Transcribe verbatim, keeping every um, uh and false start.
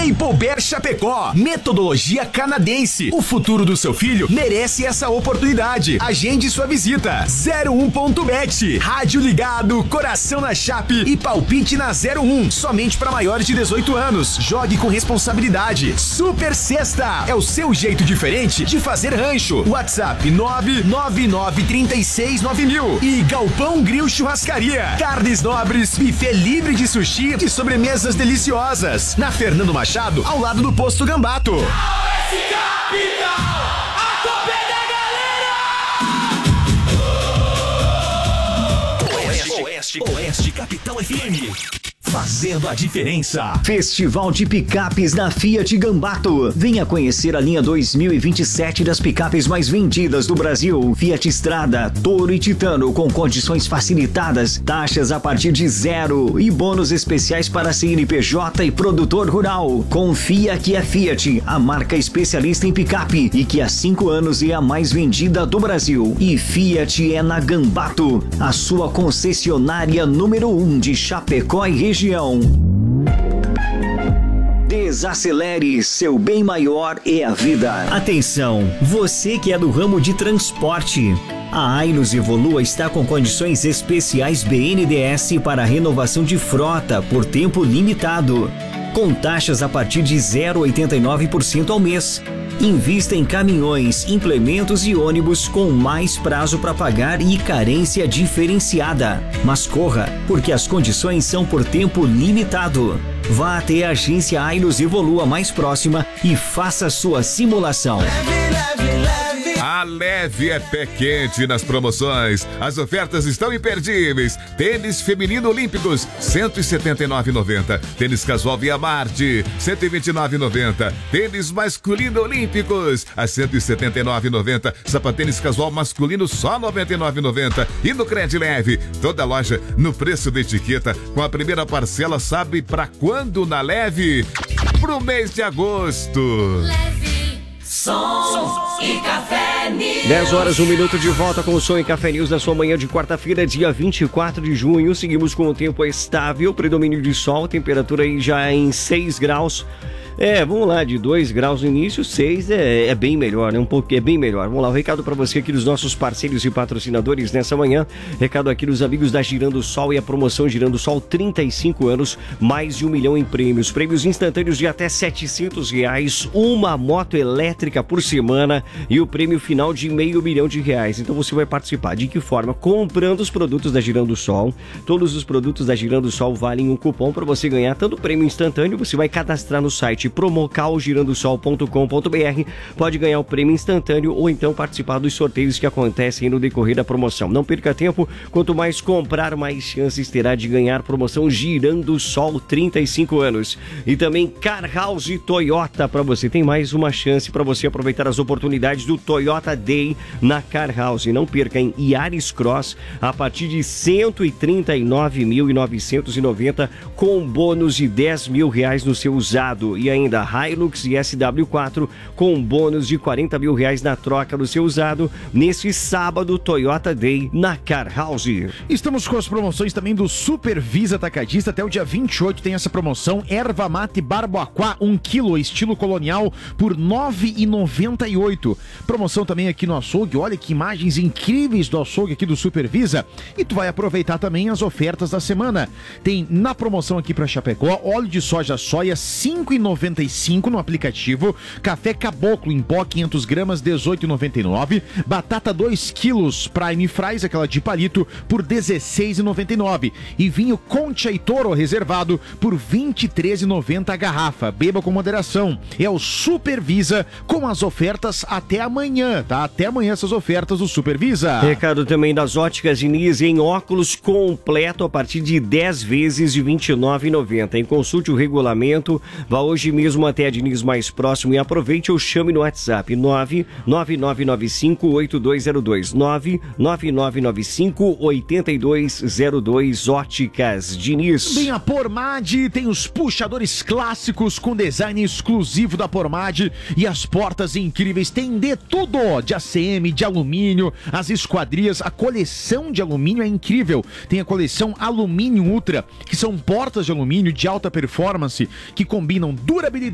Maple Chapecó, metodologia canadense. O futuro do seu filho merece essa oportunidade. Agende sua visita. zero um ponto bet. Rádio ligado, coração na chape e palpite na zero um. Somente para maiores de dezoito anos. Jogue com responsabilidade. Super Sexta é o seu jeito diferente de fazer rancho. WhatsApp nove nove nove três seis nove mil. E Galpão Grill Churrascaria. Carnes nobres, buffet livre de sushi e sobremesas deliciosas. Na Fernando Machado, ao lado do Posto Gambato. Oeste Capital, a top é da galera! Oeste, Oeste, Oeste Capital F M. Fazendo a diferença. Festival de Picapes da Fiat Gambato. Venha conhecer a linha dois mil e vinte e sete das picapes mais vendidas do Brasil. Fiat Strada, Toro e Titano com condições facilitadas, taxas a partir de zero e bônus especiais para C N P J e produtor rural. Confia que é Fiat, a marca especialista em picape e que há cinco anos é a mais vendida do Brasil. E Fiat é na Gambato, a sua concessionária número um de Chapecó e região. Desacelere, seu bem maior é a vida. Atenção, você que é do ramo de transporte. A Ailos Evolua está com condições especiais B N D E S para renovação de frota por tempo limitado, com taxas a partir de zero vírgula oitenta e nove por cento ao mês. Invista em caminhões, implementos e ônibus com mais prazo para pagar e carência diferenciada. Mas corra, porque as condições são por tempo limitado. Vá até a agência Ailos Evolua mais próxima e faça sua simulação. Leve, leve, leve. A Leve é pé quente nas promoções. As ofertas estão imperdíveis. Tênis feminino olímpicos, cento e setenta e nove reais e noventa centavos. Tênis casual Via Marte, cento e vinte e nove reais e noventa centavos. Tênis masculino olímpicos, a cento e setenta e nove reais e noventa centavos. Sapatênis casual masculino só noventa e nove reais e noventa centavos. E no Cred Leve, toda loja no preço da etiqueta, com a primeira parcela, sabe pra quando na Leve? Pro mês de agosto. Leve. Som e Café News. dez horas, um minuto de volta com o Som e Café News da sua manhã de quarta-feira, dia vinte e quatro de junho. Seguimos com o tempo estável, predomínio de sol, temperatura aí já em seis graus. É, vamos lá, de dois graus no início, seis é, é bem melhor, né? Um pouco, é bem melhor. Vamos lá, o um recado para você aqui dos nossos parceiros e patrocinadores nessa manhã. Recado aqui dos amigos da Girando Sol e a promoção Girando Sol, trinta e cinco anos, mais de um milhão em prêmios. Prêmios instantâneos de até setecentos reais, uma moto elétrica por semana e o prêmio final de meio milhão de reais. Então você vai participar. De que forma? Comprando os produtos da Girando Sol. Todos os produtos da Girando Sol valem um cupom para você ganhar tanto prêmio instantâneo, você vai cadastrar no site promocal girando sol ponto com ponto b r, pode ganhar o prêmio instantâneo ou então participar dos sorteios que acontecem no decorrer da promoção. Não perca tempo, quanto mais comprar, mais chances terá de ganhar promoção Girando Sol, trinta e cinco anos. E também Car House Toyota para você, tem mais uma chance para você aproveitar as oportunidades do Toyota Day na Car House. Não perca em Yaris Cross a partir de cento e trinta e nove mil novecentos e noventa com bônus de dez mil reais no seu usado e ainda Hilux e S W quatro com bônus de quarenta mil reais na troca do seu usado neste sábado Toyota Day na Car House. Estamos com as promoções também do Super Visa Atacadista. Até o dia vinte e oito tem essa promoção. Erva mate Barbacoa um quilo estilo colonial por nove reais e noventa e oito centavos. Promoção também aqui no açougue. Olha que imagens incríveis do açougue aqui do Super Visa. E tu vai aproveitar também as ofertas da semana. Tem na promoção aqui para Chapecó óleo de soja soia cinco reais e noventa e cinco centavos no aplicativo. Café Caboclo em pó quinhentas gramas dezoito reais e noventa e nove centavos. Batata dois quilos Prime Fries, aquela de palito, por dezesseis reais e noventa e nove centavos. E vinho Concha e Toro reservado por vinte e três reais e noventa centavos a garrafa. Beba com moderação. É o Super Visa com as ofertas até amanhã, tá? Até amanhã essas ofertas do Super Visa. Recado também das Óticas Diniz em óculos completo a partir de dez vezes de vinte e nove reais e noventa centavos. Em consulte o regulamento, vá hoje mesmo até a Diniz mais próximo e aproveite ou chame no WhatsApp nove nove nove nove cinco oito dois zero dois nove nove nove nove cinco oito dois zero dois. Óticas Diniz. Bem, a Pormad tem os puxadores clássicos com design exclusivo da Pormad e as portas incríveis. Tem de tudo, de A C M, de alumínio, as esquadrias, a coleção de alumínio é incrível. Tem a coleção Alumínio Ultra, que são portas de alumínio de alta performance que combinam durabilidade